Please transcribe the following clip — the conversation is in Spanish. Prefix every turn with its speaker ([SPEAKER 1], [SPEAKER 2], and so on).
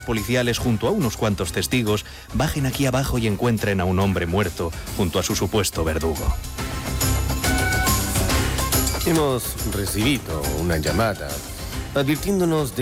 [SPEAKER 1] Policiales junto a unos cuantos testigos bajen aquí abajo y encuentren a un hombre muerto junto a su supuesto verdugo.
[SPEAKER 2] Hemos recibido una llamada advirtiéndonos de